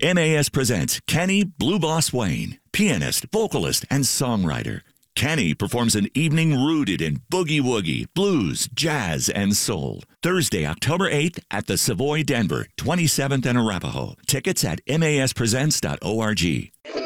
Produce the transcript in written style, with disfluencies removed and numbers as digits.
MAS presents Kenny Blue Boss Wayne, pianist, vocalist, and songwriter. Kenny performs an evening rooted in boogie-woogie, blues, jazz, and soul. Thursday, October 8th at the Savoy Denver, 27th and Arapahoe. Tickets at maspresents.org.